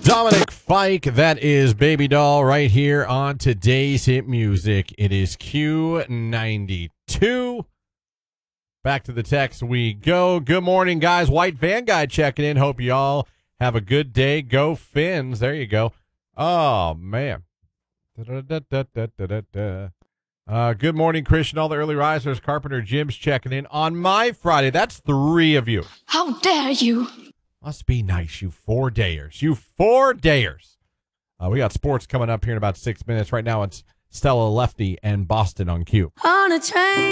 Dominic Fike, that is Baby Doll right here on today's hit music. It is Q92. Back to the text we go. Good morning, guys. White Van Guy checking in. Hope you all have a good day. Go Fins. There you go. Oh, man. Good morning, Christian. All the early risers. Carpenter Jim's checking in on my Friday. That's 3 of you. How dare you? Must be nice, you 4-dayers. You 4-dayers. We got sports coming up here in about 6 minutes. Right now, it's Stella Lefty and Boston on cue. On a train.